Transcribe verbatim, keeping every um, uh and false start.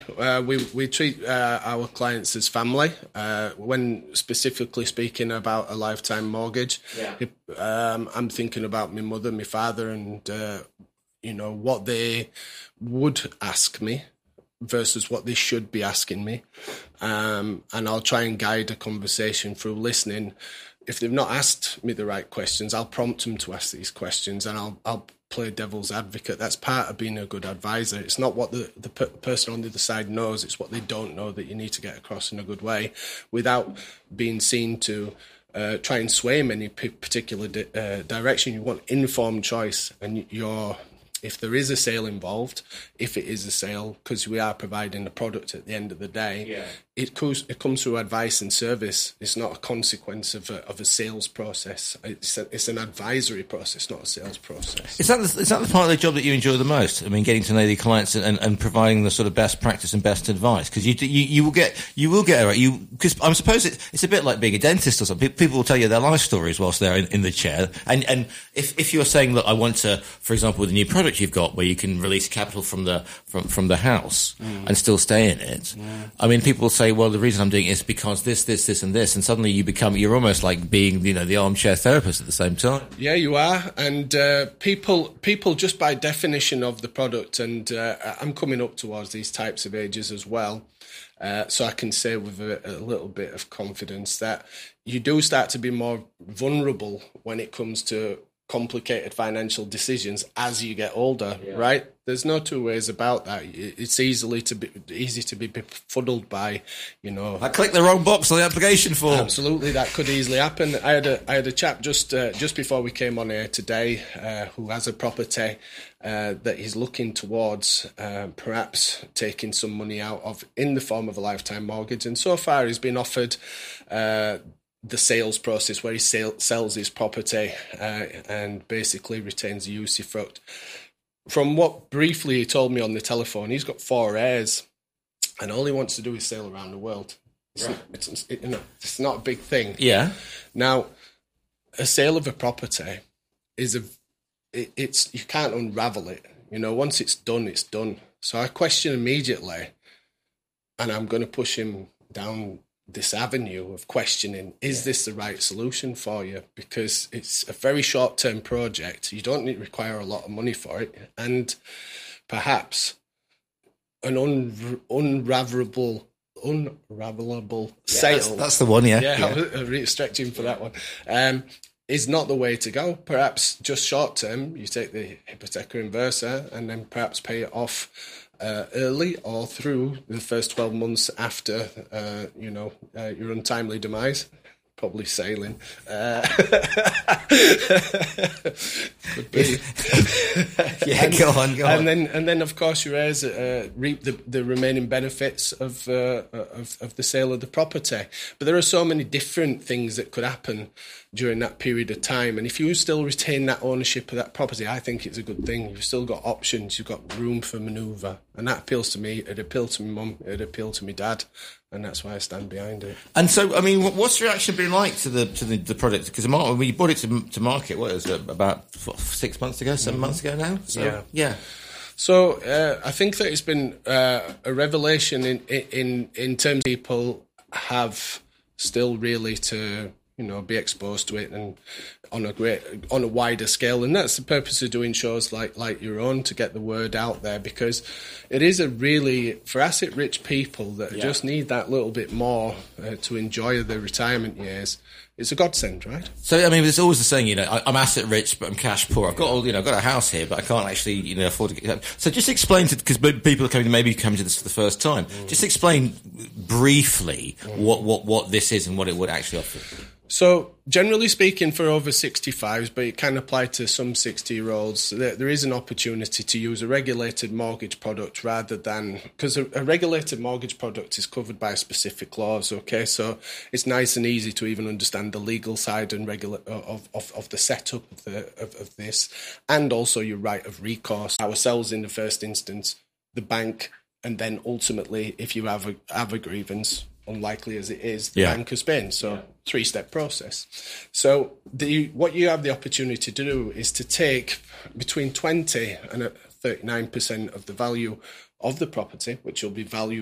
Uh, we we treat uh, our clients as family. Uh, when specifically speaking about a lifetime mortgage, yeah. if, um, I'm thinking about my mother, my father, and uh, you know what they would ask me versus what they should be asking me, um, and I'll try and guide a conversation through listening. If they've not asked me the right questions, I'll prompt them to ask these questions, and I'll I'll play devil's advocate. That's part of being a good advisor. It's not what the, the per- person on the other side knows, it's what they don't know that you need to get across in a good way without being seen to uh, try and sway them in any p- particular di- uh, direction. You want informed choice, and you're if there is a sale involved, if it is a sale, because we are providing a product at the end of the day, yeah. it comes it comes through advice and service. It's not a consequence of a, of a sales process. It's a, it's an advisory process, not a sales process. Is that the, is that the part of the job that you enjoy the most? I mean, getting to know the clients and, and providing the sort of best practice and best advice, because you, you you will get you will get you because I suppose it, it's a bit like being a dentist or something. People will tell you their life stories whilst they're in, in the chair, and and if if you're saying that I want to, for example, with the new product you've got where you can release capital from the from from the house mm. and still stay in it. Yeah. I mean, people will say, well, the reason I'm doing it is because this, this, this, and this, and suddenly you become you're almost like being, you know, the armchair therapist at the same time. Yeah, you are, and uh, people people just by definition of the product, and uh, I'm coming up towards these types of ages as well. Uh, so I can say with a, a little bit of confidence that you do start to be more vulnerable when it comes to complicated financial decisions as you get older, yeah. right? There's no two ways about that. It's easily to be easy to be befuddled by, you know. I clicked the wrong box on the application form. Absolutely, that could easily happen. I had a I had a chap just uh, just before we came on here today uh, who has a property uh, that he's looking towards uh, perhaps taking some money out of in the form of a lifetime mortgage, and so far he's been offered Uh, the sales process where he sell, sells his property uh, and basically retains the usufruct. From what briefly he told me on the telephone, he's got four heirs and all he wants to do is sail around the world. It's, right. not, it's, it, you know, it's not a big thing. Yeah. Now, a sale of a property is a, it, it's, you can't unravel it. You know, once it's done, it's done. So I question immediately, and I'm going to push him down this avenue of questioning, is yeah. this the right solution for you? Because it's a very short-term project. You don't need to require a lot of money for it. And perhaps an un- unravelable, unravelable yeah, sale. That's, that's the one, yeah. Yeah, yeah. I was really stretching for that one. Um, is not the way to go. Perhaps just short-term, you take the Hypotheca Inversa and then perhaps pay it off Uh, early or through the first twelve months after, uh, you know, uh, your untimely demise, probably sailing. Uh, could be. yeah, and, go on, go and on. then, and then, of course, your heirs uh, reap the, the remaining benefits of, uh, of of the sale of the property. But there are so many different things that could happen during that period of time, and if you still retain that ownership of that property, I think it's a good thing. You've still got options, you've got room for manoeuvre, and that appeals to me. It appealed to my mum, it appealed to my dad, and that's why I stand behind it. And so, I mean, what's the reaction been like to the to the, the product? Because when you brought it to, to market, what was it, about what, six months ago, seven mm-hmm. months ago now? So, yeah, yeah. So uh, I think that it's been uh, a revelation in in in terms of people have still really to, you know, be exposed to it and on a great, on a wider scale. And that's the purpose of doing shows like, like your own, to get the word out there, because it is a really, for asset rich people that yeah. just need that little bit more uh, to enjoy their retirement years, it's a godsend, right? So, I mean, there's always the saying, you know, I, I'm asset rich, but I'm cash poor. I've got all, you know, I've got a house here, but I can't actually, you know, afford to get. So just explain to, because people are coming to, maybe coming to this for the first time, mm. just explain briefly mm. what, what, what this is and what it would actually offer. So, generally speaking, for over sixty-fives, but it can apply to some sixty-year-olds, there, there is an opportunity to use a regulated mortgage product rather than... Because a, a regulated mortgage product is covered by specific laws, okay? So, it's nice and easy to even understand the legal side and regula- of, of, of the setup of, the, of, of this, and also your right of recourse. Ourselves in the first instance, the bank, and then ultimately, if you have a, have a grievance... unlikely as it is, the yeah. Bank of Spain. So yeah. three-step process. So the what you have the opportunity to do is to take between twenty and thirty-nine percent of the value of the property, which will be valued